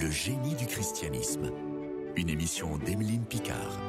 Le génie du christianisme. Une émission d'Emeline Picard.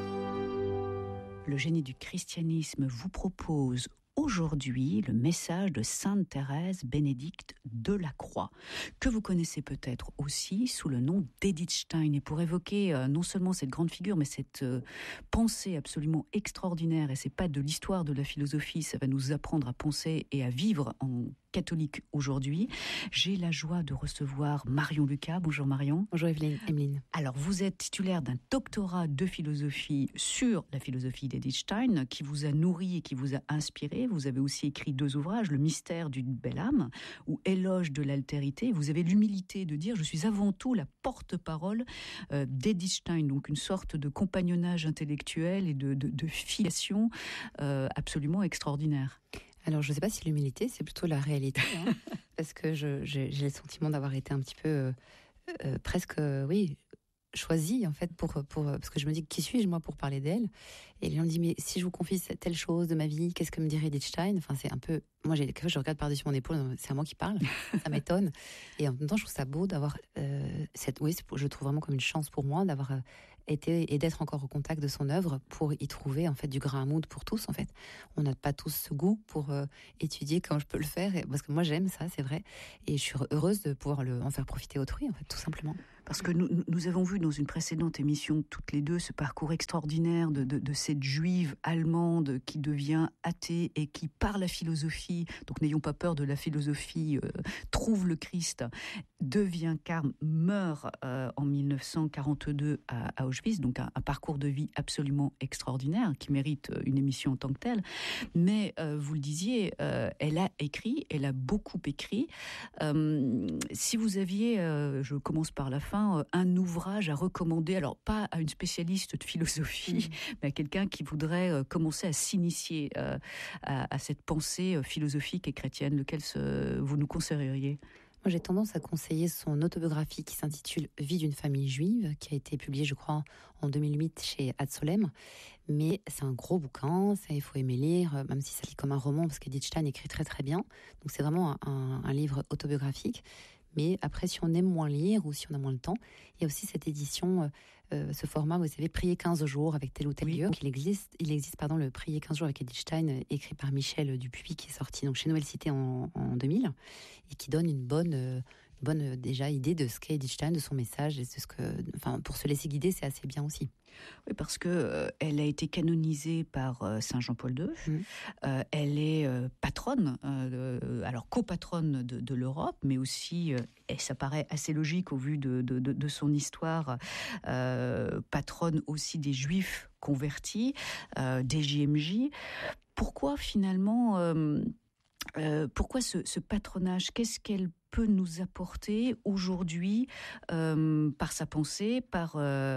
Le génie du christianisme vous propose aujourd'hui le message de Sainte Thérèse Bénédicte de la Croix, que vous connaissez peut-être aussi sous le nom d'Edith Stein. Et pour évoquer non seulement cette grande figure, mais cette pensée absolument extraordinaire, et c'est pas de l'histoire de la philosophie, ça va nous apprendre à penser et à vivre en catholique aujourd'hui. J'ai la joie de recevoir Marion Lucas. Bonjour Marion. Bonjour Emeline. Alors vous êtes titulaire d'un doctorat de philosophie sur la philosophie d'Edith Stein qui vous a nourri et qui vous a inspiré. Vous avez aussi écrit 2 ouvrages, Le mystère d'une belle âme ou Éloge de l'altérité. Vous avez l'humilité de dire « Je suis avant tout la porte-parole d'Edith Stein », donc une sorte de compagnonnage intellectuel et de filiation absolument extraordinaire. Alors, je ne sais pas si l'humilité, c'est plutôt la réalité, parce que j'ai le sentiment d'avoir été un petit peu presque, choisie, en fait, parce que je me dis, qui suis-je, moi, pour parler d'elle ? Et les gens me disent, mais si je vous confie telle chose de ma vie, qu'est-ce que me dirait Edith Stein ? Enfin, c'est un peu... Moi, je regarde par-dessus mon épaule, c'est à moi qui parle, ça m'étonne. Et en même temps, je trouve ça beau d'avoir je trouve vraiment comme une chance pour moi d'avoir été et d'être encore au contact de son œuvre pour y trouver, en fait, du grain à moudre pour tous, en fait. On n'a pas tous ce goût pour étudier quand je peux le faire, parce que moi, j'aime ça, c'est vrai. Et je suis heureuse de pouvoir en faire profiter autrui, en fait, tout simplement. Parce que nous avons vu dans une précédente émission, toutes les deux, ce parcours extraordinaire de cette juive allemande qui devient athée et qui, par la philosophie, donc n'ayons pas peur de la philosophie, trouve le Christ, devient carme, meurt en 1942 à Auschwitz, donc un parcours de vie absolument extraordinaire qui mérite une émission en tant que telle. Mais vous le disiez, elle a écrit, elle a beaucoup écrit. Si vous aviez, je commence par la fin, un ouvrage à recommander, alors pas à une spécialiste de philosophie, mais à quelqu'un qui voudrait commencer à s'initier à cette pensée philosophique et chrétienne, lequel vous nous conseilleriez ? Moi, j'ai tendance à conseiller son autobiographie qui s'intitule « Vie d'une famille juive », qui a été publiée, je crois, en 2008 chez Ad Solem. Mais c'est un gros bouquin, il faut aimer lire, même si ça lit comme un roman, parce qu'Edith Stein écrit très très bien. Donc c'est vraiment un livre autobiographique. Mais après, si on aime moins lire ou si on a moins le temps, il y a aussi cette édition, ce format, vous savez, Prier 15 jours avec tel ou tel lieu. Donc il existe le Prier 15 jours avec Edith Stein, écrit par Michel Dupuis, qui est sorti donc chez Nouvelle Cité en 2000, et qui donne une bonne déjà idée de ce qu'est Edith Stein, de son message, et pour se laisser guider, c'est assez bien aussi. Oui, parce que elle a été canonisée par Saint Jean-Paul II. Elle est patronne, alors copatronne de l'Europe, mais aussi, et ça paraît assez logique au vu de son histoire, patronne aussi des Juifs convertis, des JMJ. Pourquoi finalement, pourquoi ce patronage ? Qu'est-ce qu'elle peut nous apporter aujourd'hui par sa pensée, par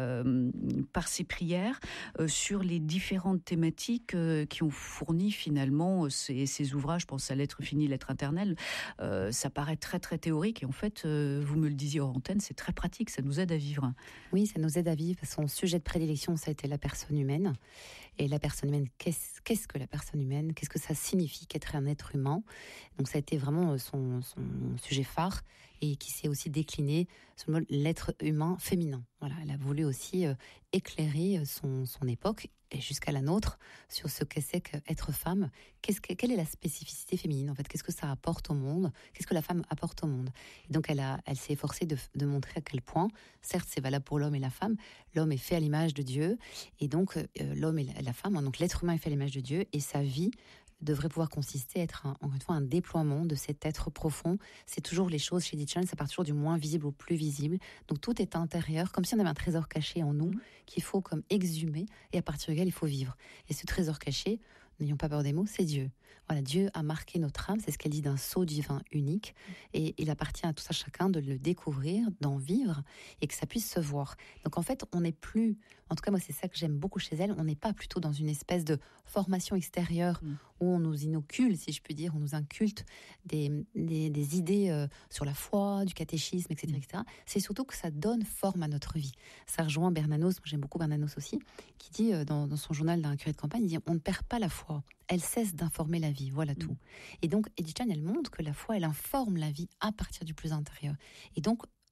ses prières, sur les différentes thématiques qui ont fourni finalement ces ouvrages. Je pense à L'être fini, l'être éternel. Ça paraît très très théorique et en fait, vous me le disiez hors antenne, c'est très pratique, ça nous aide à vivre. Oui, ça nous aide à vivre. Son sujet de prédilection, ça a été la personne humaine. Et la personne humaine, qu'est-ce que la personne humaine ? Qu'est-ce que ça signifie qu'être un être humain ? Donc ça a été vraiment son sujet phare, et qui s'est aussi décliné sur le mot l'être humain féminin. Voilà, elle a voulu aussi éclairer son époque et jusqu'à la nôtre sur ce que c'est qu'être femme. Quelle est la spécificité féminine en fait ? Qu'est-ce que ça apporte au monde ? Qu'est-ce que la femme apporte au monde ? Et donc elle s'est efforcée de montrer à quel point, certes c'est valable pour l'homme et la femme, l'homme est fait à l'image de Dieu, et donc l'homme et la femme, donc l'être humain est fait à l'image de Dieu, et sa vie devrait pouvoir consister à être encore une fois un déploiement de cet être profond. C'est toujours les choses chez Edith Stein, ça part toujours du moins visible au plus visible. Donc tout est intérieur, comme si on avait un trésor caché en nous qu'il faut comme exhumer et à partir duquel il faut vivre. Et ce trésor caché, n'ayons pas peur des mots, c'est Dieu. Voilà, Dieu a marqué notre âme, c'est ce qu'elle dit d'un sceau divin unique, et il appartient à tout ça chacun de le découvrir, d'en vivre, et que ça puisse se voir. Donc en fait, on n'est plus, en tout cas moi c'est ça que j'aime beaucoup chez elle, on n'est pas plutôt dans une espèce de formation extérieure où on nous inocule, si je puis dire, on nous inculte des idées sur la foi, du catéchisme, etc., etc. C'est surtout que ça donne forme à notre vie. Ça rejoint Bernanos, moi j'aime beaucoup Bernanos aussi, qui dit dans son journal d'un curé de campagne, il dit on ne perd pas la foi, elle cesse d'informer la vie, voilà tout. Et donc Edith Stein, elle montre que la foi, elle informe la vie à partir du plus intérieur. Et donc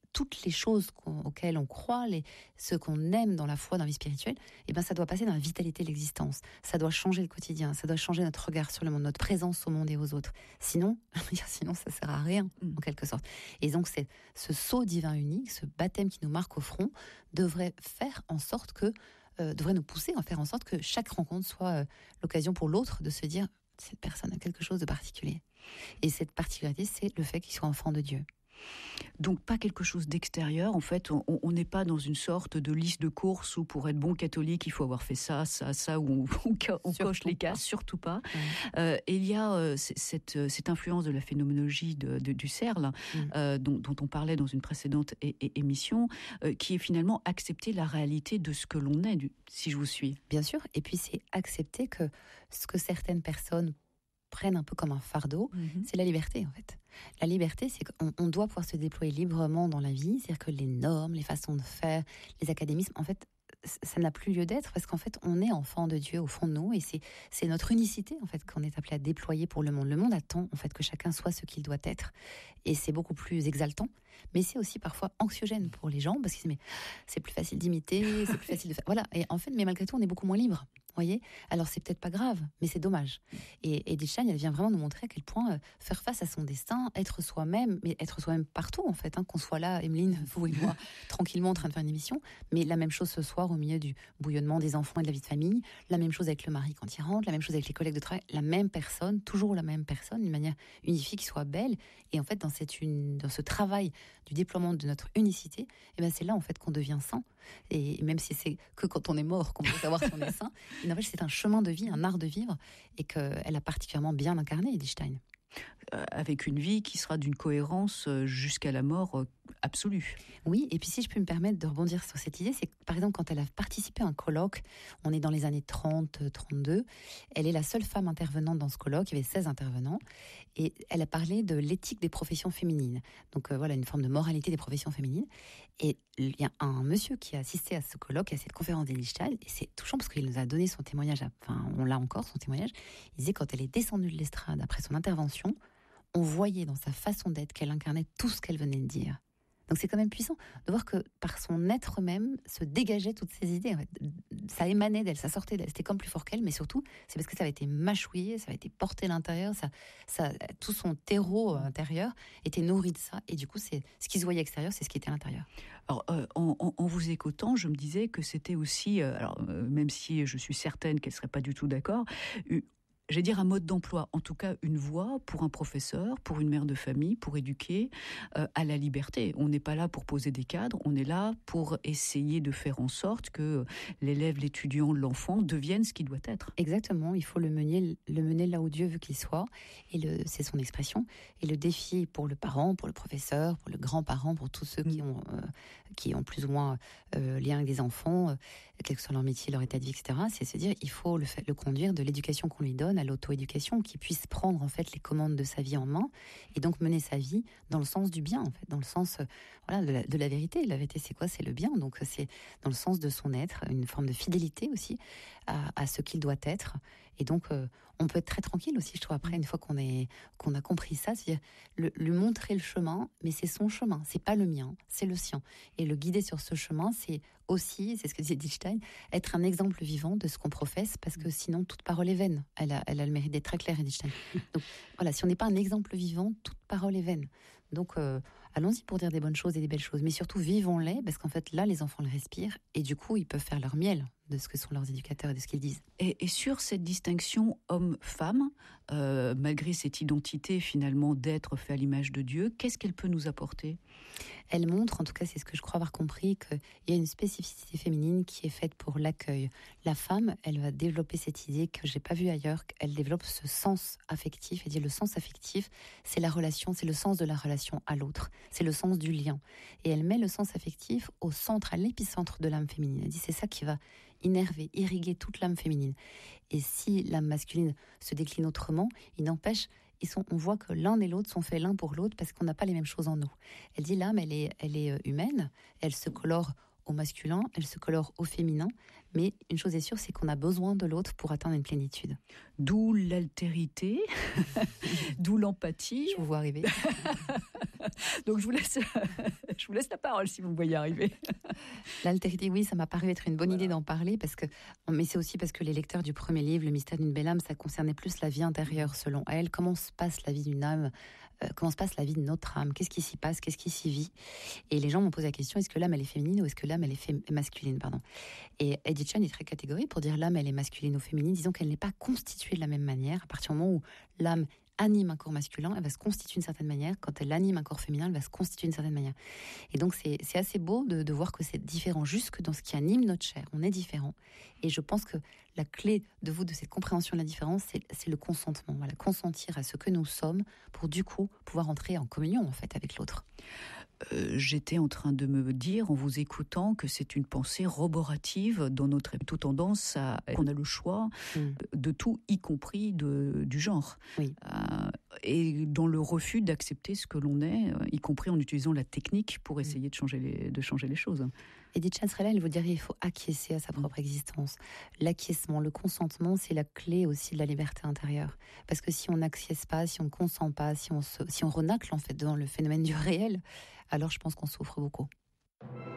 toutes les choses auxquelles on croit, ce qu'on aime dans la foi, dans la vie spirituelle, ça doit passer dans la vitalité de l'existence. Ça doit changer le quotidien, ça doit changer notre regard sur le monde, notre présence au monde et aux autres. Sinon ça sert à rien, en quelque sorte. Et donc, c'est ce sceau divin unique, ce baptême qui nous marque au front, devrait faire en sorte que, devrait nous pousser à faire en sorte que chaque rencontre soit l'occasion pour l'autre de se dire, cette personne a quelque chose de particulier. Et cette particularité, c'est le fait qu'il soit enfant de Dieu. Donc pas quelque chose d'extérieur, en fait, on n'est pas dans une sorte de liste de courses où pour être bon catholique, il faut avoir fait ça, où on coche les cases, surtout pas. Et il y a cette influence de la phénoménologie du CERL, dont on parlait dans une précédente émission, qui est finalement accepter la réalité de ce que l'on est, si je vous suis. Bien sûr, et puis c'est accepter que ce que certaines personnes prennent un peu comme un fardeau, c'est la liberté en fait. La liberté, c'est qu'on doit pouvoir se déployer librement dans la vie, c'est-à-dire que les normes, les façons de faire, les académismes, en fait, ça n'a plus lieu d'être parce qu'en fait, on est enfant de Dieu au fond de nous et c'est notre unicité en fait qu'on est appelé à déployer pour le monde. Le monde attend en fait que chacun soit ce qu'il doit être et c'est beaucoup plus exaltant, mais c'est aussi parfois anxiogène pour les gens parce qu'ils disent mais c'est plus facile d'imiter, c'est plus facile de faire. Voilà, et en fait, mais malgré tout, on est beaucoup moins libre. Voyez, alors c'est peut-être pas grave, mais c'est dommage. Et Edith Stein, elle vient vraiment nous montrer à quel point faire face à son destin, être soi-même, mais être soi-même partout en fait, qu'on soit là, Emeline, vous et moi, tranquillement en train de faire une émission, mais la même chose ce soir au milieu du bouillonnement des enfants et de la vie de famille, la même chose avec le mari quand il rentre, la même chose avec les collègues de travail, la même personne, toujours la même personne, d'une manière unifiée qui soit belle. Et en fait, dans ce travail du déploiement de notre unicité, c'est là en fait qu'on devient saint. Et même si c'est que quand on est mort qu'on peut savoir si on est saint, il n'empêche c'est un chemin de vie, un art de vivre, et qu'elle a particulièrement bien incarné, Edith Stein. Avec une vie qui sera d'une cohérence jusqu'à la mort absolue. Oui, et puis si je peux me permettre de rebondir sur cette idée, c'est que par exemple quand elle a participé à un colloque, on est dans les années 30-32, elle est la seule femme intervenante dans ce colloque, il y avait 16 intervenants, et elle a parlé de l'éthique des professions féminines. Donc voilà, une forme de moralité des professions féminines. Et il y a un monsieur qui a assisté à ce colloque, à cette conférence d'Edith Stein, et c'est touchant parce qu'il nous a donné son témoignage, on l'a encore son témoignage, il disait quand elle est descendue de l'estrade après son intervention, on voyait dans sa façon d'être qu'elle incarnait tout ce qu'elle venait de dire. Donc c'est quand même puissant de voir que par son être même se dégageaient toutes ces idées. En fait. Ça émanait d'elle, ça sortait d'elle. C'était comme plus fort qu'elle, mais surtout c'est parce que ça avait été mâchouillé, ça avait été porté à l'intérieur, tout son terreau intérieur était nourri de ça. Et du coup, c'est ce qui se voyait extérieur, c'est ce qui était à l'intérieur. Alors, en vous écoutant, je me disais que c'était aussi, même si je suis certaine qu'elle ne serait pas du tout d'accord, j'allais dire un mode d'emploi, en tout cas une voie pour un professeur, pour une mère de famille, pour éduquer à la liberté. On n'est pas là pour poser des cadres, on est là pour essayer de faire en sorte que l'élève, l'étudiant, l'enfant devienne ce qu'il doit être. Exactement, il faut le mener là où Dieu veut qu'il soit, et c'est son expression. Et le défi pour le parent, pour le professeur, pour le grand-parent, pour tous ceux qui ont plus ou moins lien avec des enfants, quel que soit leur métier, leur état de vie, etc., c'est se dire il faut le conduire de l'éducation qu'on lui donne à l'auto-éducation, qu'il puisse prendre en fait les commandes de sa vie en main et donc mener sa vie dans le sens du bien, en fait, dans le sens de la vérité. La vérité, c'est quoi? C'est le bien. Donc c'est dans le sens de son être, une forme de fidélité aussi à ce qu'il doit être. Et donc on peut être très tranquille aussi, je trouve, après, une fois qu'on a compris ça, c'est-à-dire lui montrer le chemin, mais c'est son chemin, c'est pas le mien, c'est le sien. Et le guider sur ce chemin, c'est aussi, c'est ce que disait Edith Stein, être un exemple vivant de ce qu'on professe, parce que sinon toute parole est vaine. Elle a le mérite d'être très claire, Edith Stein. Donc voilà, si on n'est pas un exemple vivant, toute parole est vaine. Donc allons-y pour dire des bonnes choses et des belles choses, mais surtout vivons-les, parce qu'en fait là les enfants le respirent et du coup ils peuvent faire leur miel de ce que sont leurs éducateurs et de ce qu'ils disent. Et sur cette distinction homme-femme, malgré cette identité finalement d'être fait à l'image de Dieu, qu'est-ce qu'elle peut nous apporter? Elle montre, en tout cas c'est ce que je crois avoir compris, qu'il y a une spécificité féminine qui est faite pour l'accueil. La femme, elle va développer cette idée que j'ai pas vue ailleurs, qu'elle développe ce sens affectif, et dit le sens affectif, c'est la relation, c'est le sens de la relation à l'autre, c'est le sens du lien. Et elle met le sens affectif au centre, à l'épicentre de l'âme féminine. Elle dit c'est ça qui va innerver, irriguer toute l'âme féminine. Et si l'âme masculine se décline autrement, il n'empêche, on voit que l'un et l'autre sont faits l'un pour l'autre parce qu'on n'a pas les mêmes choses en nous. Elle dit l'âme, elle est humaine, elle se colore au masculin, elle se colore au féminin, mais une chose est sûre, c'est qu'on a besoin de l'autre pour atteindre une plénitude. D'où l'altérité, d'où l'empathie. Je vous vois arriver. Donc je vous laisse la parole si vous me voyez arriver. L'altérité, oui, ça m'a paru être une bonne idée d'en parler, mais c'est aussi parce que les lecteurs du premier livre, Le mystère d'une belle âme, ça concernait plus la vie intérieure selon elle. Comment se passe la vie d'une âme? Comment se passe la vie de notre âme? Qu'est-ce qui s'y passe? Qu'est-ce qui s'y vit? Et les gens m'ont posé la question, est-ce que l'âme elle est féminine ou est-ce que l'âme elle est masculine, pardon. Et Edith Chan est très catégorique pour dire l'âme elle est masculine ou féminine, disons qu'elle n'est pas constituée de la même manière. À partir du moment où l'âme anime un corps masculin, elle va se constituer d'une certaine manière. Quand elle anime un corps féminin, elle va se constituer d'une certaine manière. Et donc c'est assez beau de voir que c'est différent jusque dans ce qui anime notre chair. On est différent. Et je pense que la clé de cette compréhension de la différence, c'est le consentement. Voilà, consentir à ce que nous sommes pour du coup pouvoir entrer en communion en fait avec l'autre. J'étais en train de me dire, en vous écoutant, que c'est une pensée roborative dans notre plutôt tendance à qu'on a le choix de tout, y compris du genre. Oui. Et dans le refus d'accepter ce que l'on est, y compris en utilisant la technique pour essayer de changer les choses. Edith Chan serait là, elle vous dirait il faut acquiescer à sa propre existence. L'acquiescement, le consentement, c'est la clé aussi de la liberté intérieure. Parce que si on n'acquiesce pas, si on ne consent pas, si on renacle en fait devant le phénomène du réel, alors je pense qu'on souffre beaucoup.